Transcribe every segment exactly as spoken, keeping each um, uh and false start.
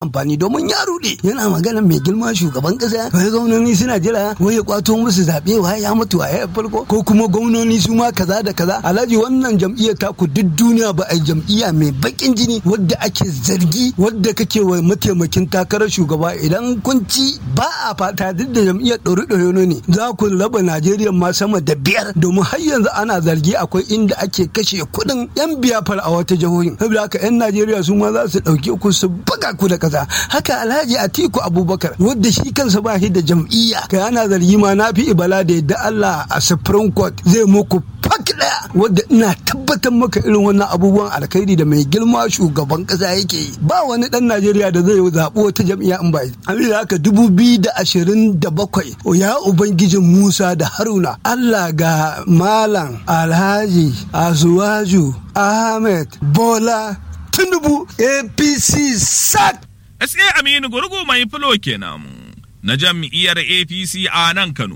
amfani domin ya rude yana magana mai girma shugaban kasa wai gwamnoni suna jira wai ya kwato musu zabe wai ya mutu wai ya farko ko kuma gwamnoni su ma kaza da kaza. Alhaji wannan jam'iyyar ta ku duk duniya ba a jam'iyya mai bakin jini wadda ake zargi wadda kake wa mataimakin takarar shugaba idan kun ci ba a fata duk da jam'iyyar ɗori ɗori ne za ku raba Najeriya ma sama da biyar domin har yanzu ana zargi akwai inda ake kashe kuɗin yan biyafar a wata jihohin saboda haka yan Najeriya su ma za su ɗauke ku su buga ku da kaza. Haka Alhaji Atiku Abubakar wadda shi kansa ba shi da jam'iyya kai ana zargi ma na fi ibala da yadda Allah a Supreme Court zai muku fak daya wadda ina tabbatar maka irin wannan abubuwan alkhairi da mai girma shugaban kasa yake yi ba wani dan Najeriya da zai zaɓi wata jam'iyya in ba yi. Haka dubu biyu da ashirin da bakwai ya ubangijin Musa da Haruna Allah ga Malam Alhaji Asuwaju Ahmed Bola Tinubu A P C sak. S A Aminu Gurgu mai filo kenan na jam'iyyar A P C a nan Kano.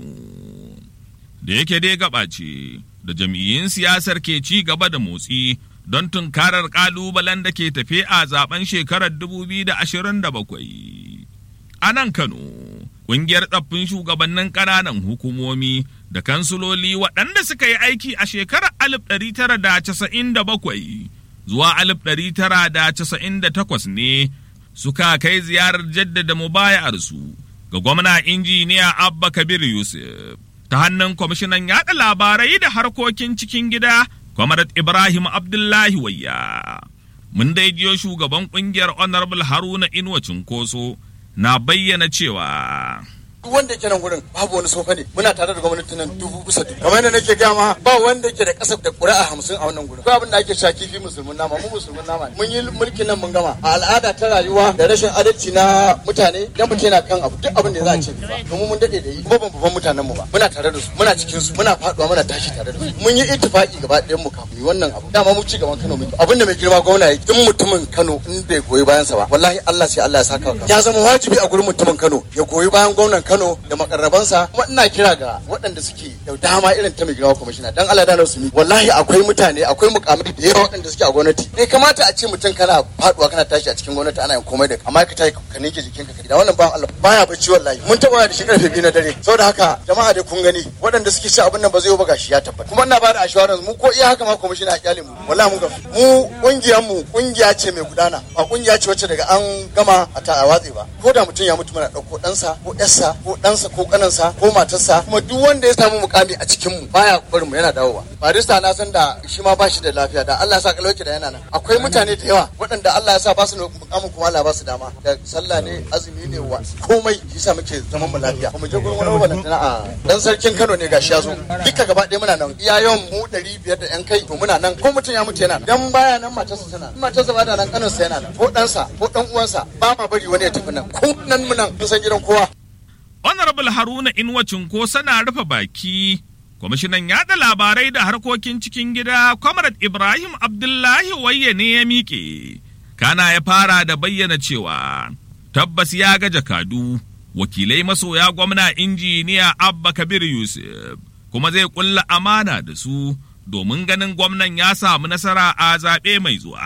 Da yake dai gaba ce da jam'iyyun siyasar ke ci gaba da motsi don tunkarar kalubalen da ke tafe a zaben shekarar dubu biyu da ashirin da bakwai. A nan Kano, ƙungiyar tsaffin shugabannin ƙananan hukumomi da kansuloli waɗanda suka yi aiki a shekarar alif ɗari tara da casa'in da bakwai zuwa alif ɗari tara da casa'in da takwas ne suka kai ziyarar jaddada mubaya'arsu ga gwamna injiniya Abba Kabir Yusuf ta hannun kwamishinan yaɗa labarai da harkokin cikin gida Kwamarat Ibrahim Abdullahi Wayya. Mun dai jiyo shugaban ƙungiyar Honorable Haruna Inuwa Cinkoso na bayyana cewa wanda yake nan gurin babu wani sofa ne muna tare da gwamnati nan dubu bisa dubu kamar yadda nake gama ba wanda yake da kasar da ƙuri'a hamsin a wannan gurin ko abin da ake sha kifi musulmin nama mu musulmin nama mun yi mulkin nan mun gama a al'ada ta rayuwa da rashin adalci na mutane dan mutum yana kan abu duk abin da za a ce ba kuma mun dade da yi kuma ban babban mutanen mu ba muna tare da su muna cikin su muna faduwa muna tashi tare da su mun yi ittifaki gaba ɗayan mu kafin wannan abu dama mu ci gaban Kano muke abin da mai girma gwamna yake duk mutumin Kano in bai goyi bayan sa ba wallahi Allah sai Allah ya saka ya zama wajibi a gurin mutumin Kano ya goyi bayan gwamnan Kano da makarrabansa kuma ina kira ga waɗanda suke da dama irin ta mai girma kwamishina dan Allah da su wallahi akwai mutane akwai mukamai da yawa waɗanda suke a gwamnati bai kamata a ce mutum kana faduwa kana tashi a cikin gwamnati ana yin komai da amma ka tashi ka nike jikinka ka da wannan ba Allah baya bacci wallahi mun taba da shi karfe biyu na dare saboda haka jama'a dai kun gani waɗanda suke ci abin nan ba zai yi ba gashi ya tabbata kuma ina ba da assurance mu ko iya haka ma kwamishina a kyale mu wallahi mun ga mu kungiyar mu kungiya ce mai gudana ba kungiya ce wacce daga an gama a ta a watsi ba ko da mutum ya mutu mana dauko ɗansa ko ƴarsa ko ɗansa ko ƙaninsa ko matarsa kuma duk wanda ya samu mukami a cikin mu baya barin mu yana dawowa barista na san da shi ma ba shi da lafiya da Allah ya sa kalauki da yana nan akwai mutane da yawa waɗanda Allah ya sa ba su mukamin kuma Allah ba su dama da sallah ne azumi ne wa komai shi sa muke zaman mu lafiya kuma je gurin wani balantana a dan sarkin Kano ne gashi ya zo duka gaba ɗaya muna nan iyayen mu ɗari biyar da yan kai to muna nan ko mutum ya mutu yana nan dan baya nan matarsa tana matarsa ba da nan kaninsa yana nan ko ɗansa ko ɗan uwansa ba ma bari wani ya tafi nan ko nan mu nan mun san gidan kowa. Honorable Haruna Inuwa Cinkoso na rufe baki, kwamishinan yaɗa labarai da harkokin cikin gida, Comrade Ibrahim Abdullahi Wayya ne ya miƙe. Kana ya fara da bayyana cewa tabbas ya ga jakadu, wakilai masoya gwamna injiniya Abba Kabir Yusuf, kuma zai ƙulla amana da su domin ganin gwamnan ya samu nasara a zaɓe mai zuwa.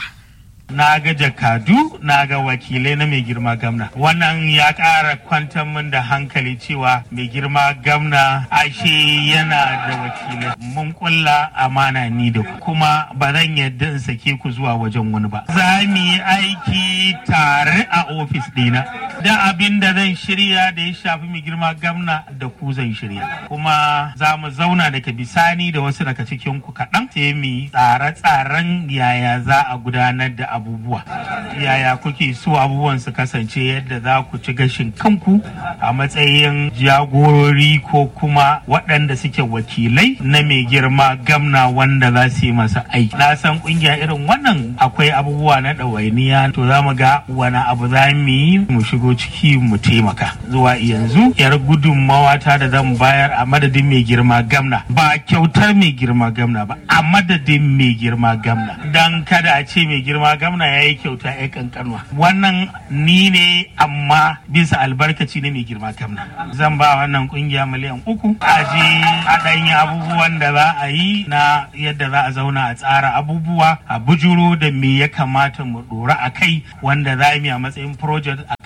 Na ga jakadu, na ga wakilai na mai girma gamna. Wannan ya ƙara kwantar min da hankali cewa mai girma gamna ashe yana da wakilai. Mun kulla amana ni da ku, kuma ba zan yadda in sake ku zuwa wajen wani ba. Za mu yi aiki tare a ofis ɗina. Da abin da zan shirya da ya shafi mai girma gamna da ku zan shirya. Kuma za mu zauna daga bisani da wasu daga cikin ku kaɗan sai mu tsare-tsaren yaya za a gudanar da abubuwa yaya kuke so abubuwan su kasance yadda za ku ci gashin kanku a matsayin jagorori ko kuma waɗanda suke wakilai na mai girma gamna wanda za su yi masa aiki. Na san kungiya irin wannan akwai abubuwa na ɗawainiya to za mu ga wani abu za mu yi mu shigo ciki mu taimaka. Zuwa yanzu yar gudunmawa ta da zan bayar a madadin mai girma gamna ba kyautar mai girma gamna ba a madadin mai girma gamna dan kada a ce mai girma gamna gwamna ya yi kyauta ya kankanwa wannan ni ne amma bisa albarkaci ne mai girma gamna zan ba wannan kungiya miliyan uku a je a ɗanyi abubuwan da za a yi na yadda za a zauna a tsara abubuwa a bujuro da me ya kamata mu dora a kai wanda za mu yi a matsayin project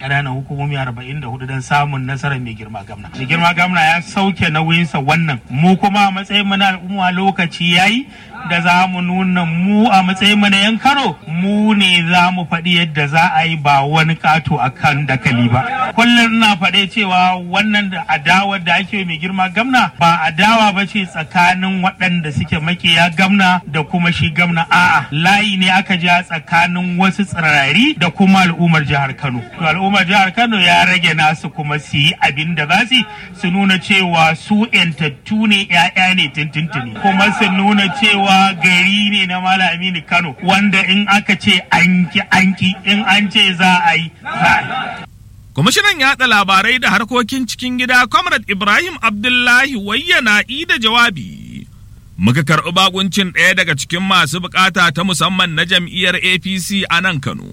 ƙananan hukumomi arba'in da hudu don samun nasarar mai girma gwamna. Mai girma gwamna ya sauke nauyinsa wannan. Mu kuma a matsayin mu na al'umma lokaci yayi da za mu nuna mu a matsayin mu na yan Kano mu ne za mu faɗi yadda za a yi ba wani ƙato a kan dakali ba. Kullum ina faɗe cewa wannan da adawar da ake mai girma gwamna ba adawa ba ce tsakanin waɗanda suke makiya gwamna da kuma shi gwamna, a'a layi ne aka ja tsakanin wasu tsirari da kuma al'ummar jihar Kano. To al'ummar jihar Kano ya rage nasu kuma su yi abin da za su su nuna cewa su yantattu ne, 'ya'ya ne tintintini, kuma su nuna cewa gari ne na Malam Aminu Kano wanda in aka ce anki anki in an ce za a yi za a yi. Kwamishinan yaɗa labarai da harkokin cikin gida Comrade Ibrahim Abdullahi wayyana da jawabi. Muka karɓi bakuncin ɗaya daga cikin masu bukata ta musamman na jam'iyyar A P C a nan Kano.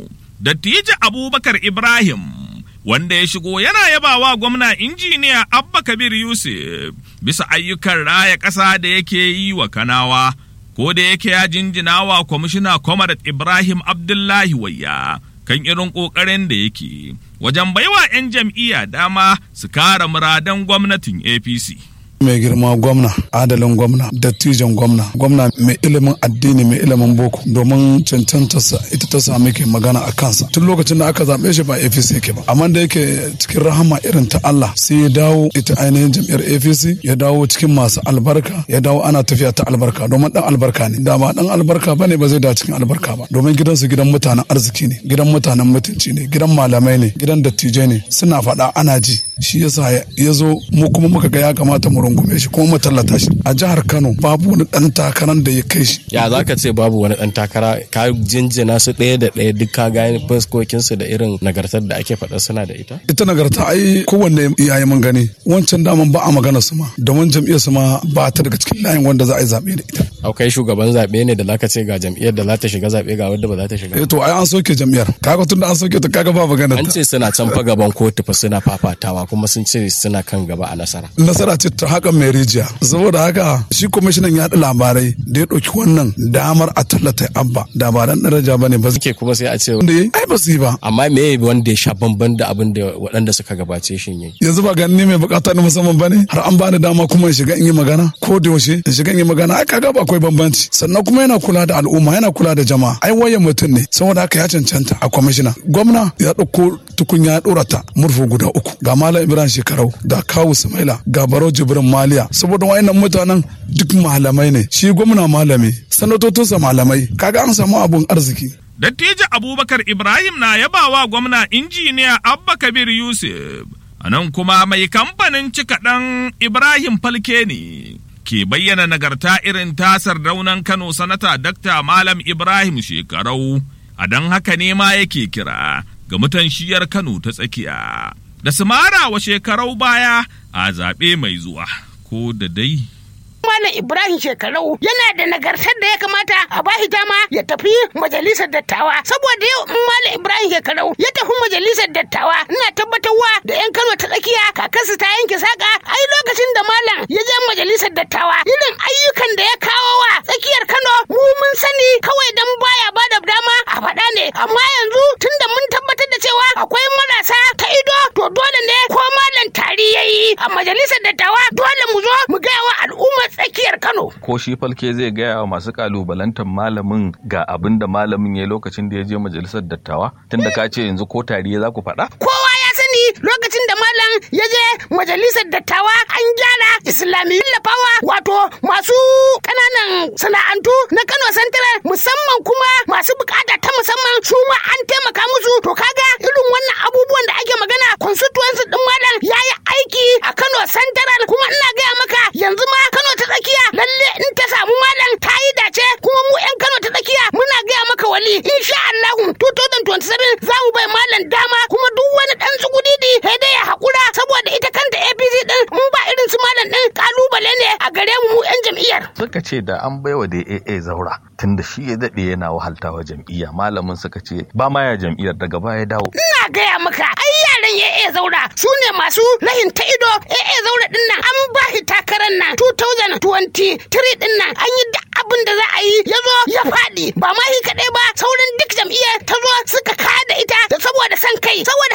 Dattijo Abubakar Ibrahim, wanda ya shigo yana yabawa gwamna injiniya Abba Kabir Yusuf bisa ayyukan raya ƙasa da yake yi wa Kanawa, ko da yake ya jinjina wa kwamishina Comrade Ibrahim Abdullahi wayya kan irin ƙoƙarin da yake wajen baiwa 'yan jam'iyya dama su kare muradan gwamnatin A P C. Mai girma gwamna, adalin gwamna, dattijan gwamna, gwamna mai ilimin addini, mai ilimin boko, domin cancantarsa ita ta sami ke magana a kansa. Tun lokacin da aka zaɓe shi ba A P C ke ba, amma da yake cikin rahama irin ta Allah sai ya dawo ita ainihin jam'iyyar A P C, ya dawo cikin masu albarka, ya dawo ana tafiya ta albarka, domin dan albarka ne. Da ba dan albarka bane ba zai da cikin albarka ba, domin gidansu gidan mutanen arziki ne, gidan mutanen mutunci ne, gidan malamai ne, gidan dattijai ne, suna faɗa ana ji. Shi yasa ya zo mu kuma muka ga ya kamata mu rungume shi kuma mu tallata shi. A jihar Kano babu wani dan takarar da ya kai shi. Ya zaka ce babu wani dan takara, ka jinjina su ɗaya da ɗaya duk ka ga fuskokin su da irin nagartar da ake faɗa suna da ita? Ita nagarta ai kowanne iyaye mun gani. Wancan daman ba a magana su ma, domin jam'iyyar su ma ba ta daga cikin layin wanda za a yi zaɓe da ita. Akwai shugaban zaɓe ne da zaka ce ga jam'iyyar da za ta shiga zaɓe ga wadda ba za ta shiga. Eh to ai an soke jam'iyyar. Kaga tunda an soke ta kaga ba magana. An ce suna can fa gaban kotu fa suna fafatawa kuma sun ce suna kan gaba a nasara. Nasara ce ta hakan mai rijiya. Saboda haka shi kwamishinan yaɗa labarai da ya ɗauki wannan damar a tallata Abba da ba dan daraja bane ba suke kuma sai a ce wanda yayi ai ba su yi ba. Amma me wanda ya sha bamban da abin da waɗanda suka gabace shi yayi. Yanzu ba ganin mai bukata na musamman bane har an bani dama kuma in shiga in yi magana ko da yaushe in shiga in yi magana ai kaga ba akwai bambanci. Sannan kuma yana kula da al'umma, yana kula da jama'a. Ai wayan mutum ne, saboda haka ya cancanta a kwamishina. Gwamna ya ɗauko tukunya ya ɗora ta murfu guda uku, ga Malam Ibrahim Shekarau, ga Kawu Sumaila, ga Baro Jibrin Maliya. Saboda wayannan mutanen duk malamai ne, shi gwamna malami, sanatocinsa malamai, kaga an samu abun arziki. Dattijo Abubakar Ibrahim na yabawa gwamna injiniya Abba Kabir Yusuf. A nan kuma mai kamfanin cika ɗan Ibrahim Falke ne ke bayyana nagarta irin tasar daunan Kano sanata Dakta Malam Ibrahim Shekarau. A don haka ne ma yake kira ga mutan shiyar Kano ta tsakiya da su mara wa Shekarau baya a zaɓe mai zuwa, ko da dai. Malam Ibrahim Shekarau yana da nagartar da ya kamata a bashi dama ya tafi majalisar dattawa, saboda yau in Malam Ibrahim Shekarau ya tafi majalisar dattawa ina tabbatarwa da yan Kano ta tsakiya kakarsu ta yanke saka. Ai lokacin da Malam ya je majalisar dattawa irin ayyukan da ya kawo wa tsakiyar Kano mu mun sani, kawai dan baya bada dama a faɗa ne, amma yanzu tunda mun tabbatar da cewa akwai marasa ta ido to dole ne ko Malam tari yayi a majalisar dattawa dole mu zo mu gaya wa al'umma tsakiyar Kano. Ko shi Falke zai gaya wa masu kalubalantar malamin ga abin da malamin ya lokacin da ya je majalisar dattawa, tunda ka ce yanzu ko tariye za ku faɗa? Kowa ya sani lokacin da malam ya je majalisar dattawa an gyara islamiyyun lafawa, wato masu ƙananan sana'antu na Kano Central, musamman kuma masu bukata ta musamman su ma an taimaka musu. To kaga irin wannan abubuwan da ake magana constituency din malam yayi aiki a Kano Central, kuma ina gaya maka yanzu ma Kano ta tsakiya lalle in ta samu malam ta yi dace, kuma mu yan Kano ta tsakiya muna gaya maka wali insha Allah dubu biyu da ashirin da bakwai za mu bai malam dama, kuma duk wani dan tsugudidi sai dai ya hakura, saboda ita kanta A P C din in ba irin su malam din kalubale ne a gare mu mu yan jam'iyyar. Suka ce da an baiwa da A A zaura tunda shi ya dade yana wahaltawa jam'iyya, malamin suka ce ba ma ya jam'iyyar daga baya dawo. Ina gaya maka ai yaran A A zaura su ne masu rahin ta ido. A A zaura din nan an ba shi takarar nan dubu biyu da ashirin da uku din nan an yi duk abin da za a yi, ya zo ya faɗi, ba ma shi kaɗai ba sauran duk jam'iyyar ta zo suka kada ita da saboda san kai, saboda